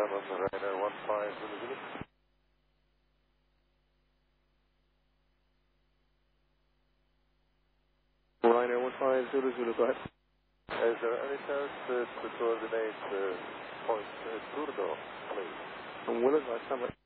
Ryanair 1500. Ryanair 1500, go ahead. Is there any chance to coordinate point Turdo, please? And when is last time?